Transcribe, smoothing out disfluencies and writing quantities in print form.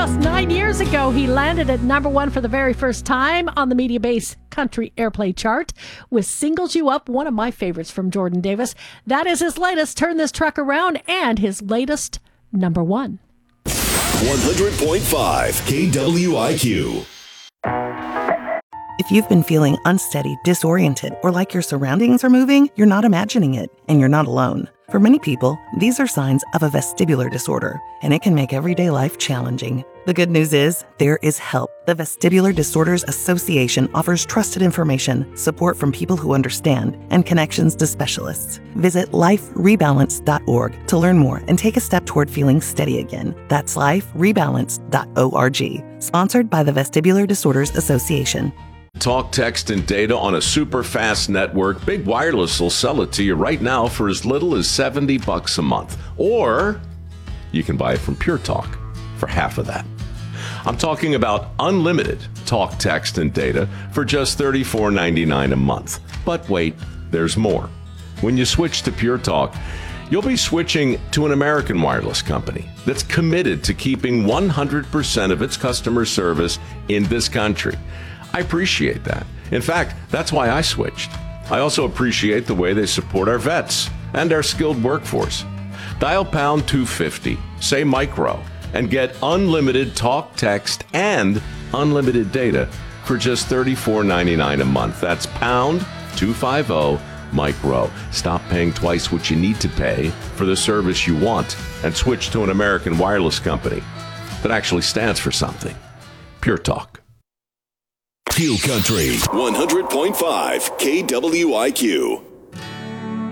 Just 9 years ago, he landed at number one for the very first time on the Media Base Country Airplay chart with Singles You Up, one of my favorites from Jordan Davis. That is his latest, Turn This Truck Around, and his latest number one. 100.5 KWIQ. If you've been feeling unsteady, disoriented, or like your surroundings are moving, you're not imagining it, and you're not alone. For many people, these are signs of a vestibular disorder, and it can make everyday life challenging. The good news is, there is help. The Vestibular Disorders Association offers trusted information, support from people who understand, and connections to specialists. Visit liferebalance.org to learn more and take a step toward feeling steady again. That's liferebalance.org. Sponsored by the Vestibular Disorders Association. Talk, text, and data on a super fast network. Big Wireless will sell it to you right now for as little as $70 a month. Or you can buy it from Pure Talk for half of that. I'm talking about unlimited talk, text, and data for just $34.99 a month. But wait, there's more. When you switch to Pure Talk, you'll be switching to an American wireless company that's committed to keeping 100% of its customer service in this country. I appreciate that. In fact, that's why I switched. I also appreciate the way they support our vets and our skilled workforce. Dial pound 250, say micro, and get unlimited talk, text, and unlimited data for just $34.99 a month. That's pound 250 micro. Stop paying twice what you need to pay for the service you want and switch to an American wireless company that actually stands for something. Pure Talk. Fuel Country 100.5 KWIQ.